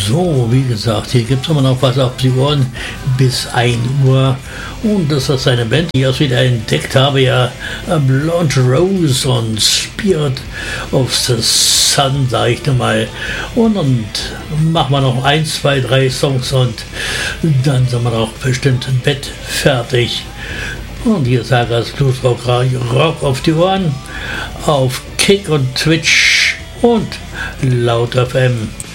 So, wie gesagt, hier gibt es immer noch was auf die Ohren bis 1 Uhr. Und das ist eine Band, die ich erst wieder entdeckt habe, ja, Blonde Rose und Spirit of the Sun, sage ich nur mal. Und machen wir noch 1, 2, 3 Songs und dann sind wir doch bestimmt im Bett fertig. Und hier sage ich Blues Rock auf die Ohren, auf Kick und Twitch und Laut FM.